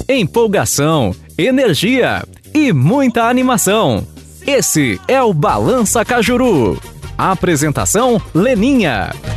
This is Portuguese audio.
empolgação, energia e muita animação. Esse é o Balança Cajuru. Apresentação: Leninha.